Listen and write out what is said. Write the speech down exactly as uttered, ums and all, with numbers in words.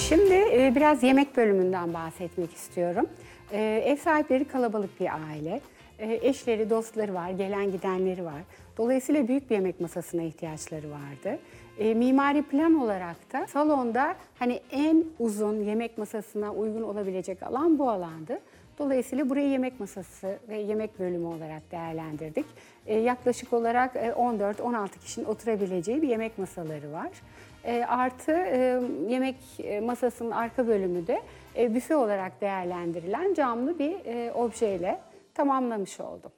Şimdi e, biraz yemek bölümünden bahsetmek istiyorum. E, ev sahipleri kalabalık bir aile. E, eşleri, dostları var, gelen gidenleri var. Dolayısıyla büyük bir yemek masasına ihtiyaçları vardı. E, mimari plan olarak da salonda hani en uzun yemek masasına uygun olabilecek alan bu alandı. Dolayısıyla burayı yemek masası ve yemek bölümü olarak değerlendirdik. E, yaklaşık olarak e, on dört on altı kişinin oturabileceği bir yemek masaları var. E, artı e, yemek masasının arka bölümü de e, büfe olarak değerlendirilen camlı bir e, objeyle tamamlamış oldum.